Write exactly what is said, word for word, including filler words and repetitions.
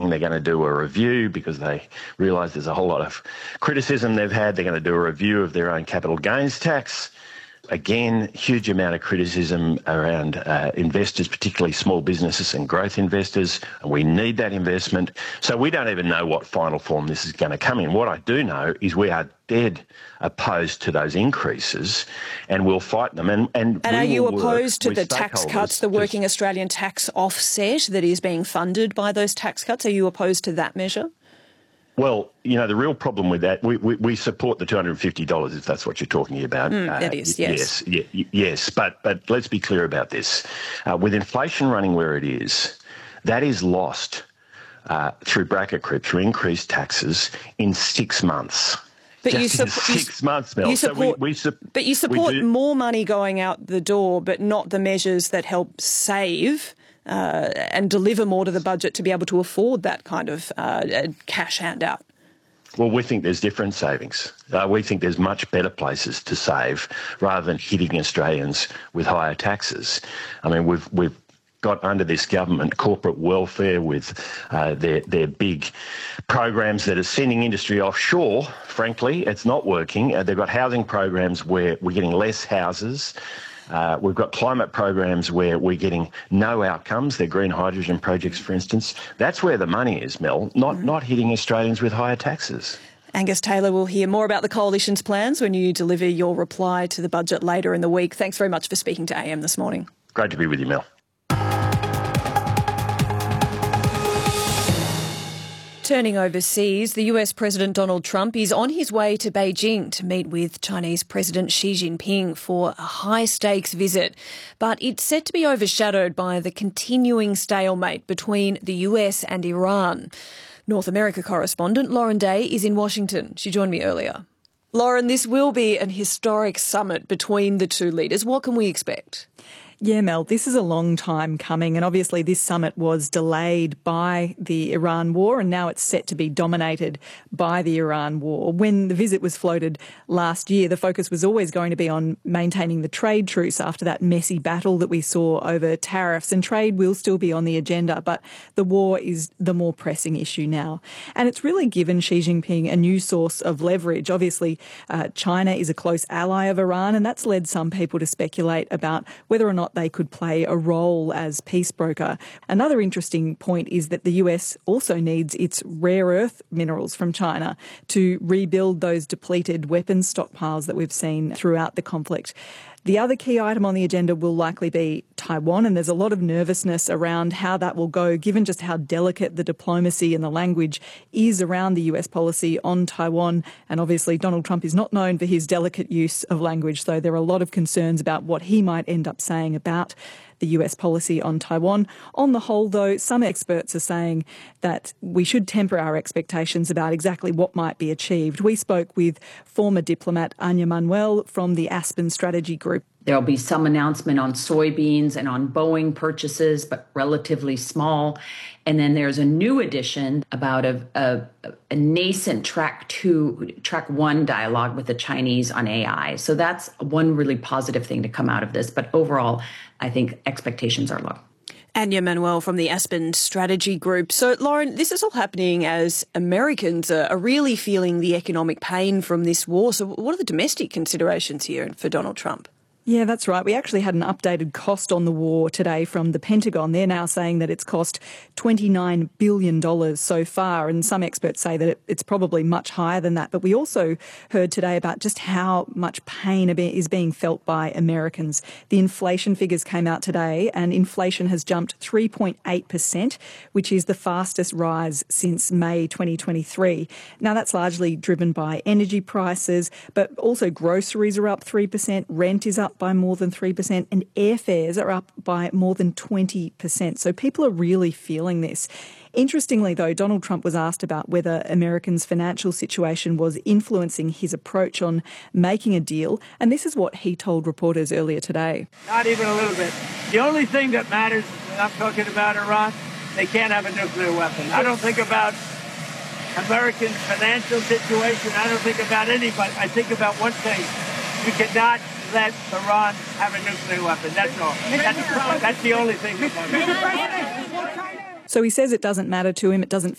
saying they're going to do a review because they realise there's a whole lot of criticism they've had. They're going to do a review of their own capital gains tax. Again, huge amount of criticism around uh, investors, particularly small businesses and growth investors, and we need that investment. So we don't even know what final form this is going to come in. What I do know is we are dead opposed to those increases, and we'll fight them. And, and, and are you opposed to the tax cuts, the Working Australian tax offset that is being funded by those tax cuts? Are you opposed to that measure? Well, you know, the real problem with that, we, we, we support the two hundred fifty dollars if that's what you're talking about. Mm, uh, that is, yes. Yes, yeah, yes. But, but let's be clear about this. Uh, with inflation running where it is, that is lost uh, through bracket creep, through increased taxes in six months. But Just you in support, six months, Mel. You support, so we, we su- but you support we more money going out the door, but not the measures that help save Uh, and deliver more to the budget to be able to afford that kind of uh, cash handout? Well, we think there's different savings. Uh, we think there's much better places to save rather than hitting Australians with higher taxes. I mean, we've we've got under this government corporate welfare with uh, their their big programs that are sending industry offshore. Frankly, it's not working. Uh, they've got housing programs where we're getting less houses. Uh, we've got climate programs where we're getting no outcomes. They're green hydrogen projects, for instance. That's where the money is, Mel, not, mm-hmm. not hitting Australians with higher taxes. Angus Taylor will hear more about the Coalition's plans when you deliver your reply to the budget later in the week. Thanks very much for speaking to A M this morning. Great to be with you, Mel. Turning overseas, the U S President Donald Trump is on his way to Beijing to meet with Chinese President Xi Jinping for a high-stakes visit. But it's set to be overshadowed by the continuing stalemate between the U S and Iran. North America correspondent Lauren Day is in Washington. She joined me earlier. Lauren, this will be an historic summit between the two leaders. What can we expect? Yeah, Mel, this is a long time coming, and obviously this summit was delayed by the Iran war, and now it's set to be dominated by the Iran war. When the visit was floated last year, the focus was always going to be on maintaining the trade truce after that messy battle that we saw over tariffs, and trade will still be on the agenda, but the war is the more pressing issue now. And it's really given Xi Jinping a new source of leverage. Obviously, uh, China is a close ally of Iran, and that's led some people to speculate about whether or not they could play a role as peace broker. Another interesting point is that the U S also needs its rare earth minerals from China to rebuild those depleted weapons stockpiles that we've seen throughout the conflict. The other key item on the agenda will likely be Taiwan, and there's a lot of nervousness around how that will go, given just how delicate the diplomacy and the language is around the U S policy on Taiwan. And obviously Donald Trump is not known for his delicate use of language, so there are a lot of concerns about what he might end up saying about the U S policy on Taiwan. On the whole, though, some experts are saying that we should temper our expectations about exactly what might be achieved. We spoke with former diplomat Anya Manuel from the Aspen Strategy Group. There'll be some announcement on soybeans and on Boeing purchases, but relatively small. And then there's a new addition about a, a, a nascent track two, track one dialogue with the Chinese on A I. So that's one really positive thing to come out of this. But overall, I think expectations are low. Anya Manuel from the Aspen Strategy Group. So, Lauren, this is all happening as Americans are, are really feeling the economic pain from this war. So what are the domestic considerations here for Donald Trump? Yeah, that's right. We actually had an updated cost on the war today from the Pentagon. They're now saying that it's cost twenty-nine billion dollars so far, and some experts say that it's probably much higher than that. But we also heard today about just how much pain is being felt by Americans. The inflation figures came out today, and inflation has jumped three point eight percent, which is the fastest rise since May twenty twenty-three. Now, that's largely driven by energy prices, but also groceries are up three percent, rent is up by more than three percent, and airfares are up by more than twenty percent. So people are really feeling this. Interestingly, though, Donald Trump was asked about whether Americans' financial situation was influencing his approach on making a deal, and this is what he told reporters earlier today. Not even a little bit. The only thing that matters when I'm talking about Iran, they can't have a nuclear weapon. I don't think about American financial situation. I don't think about anybody. I think about one thing. You cannot let Iran have a nuclear weapon. That's all. That's, that's the only thing that matters. So he says it doesn't matter to him. It doesn't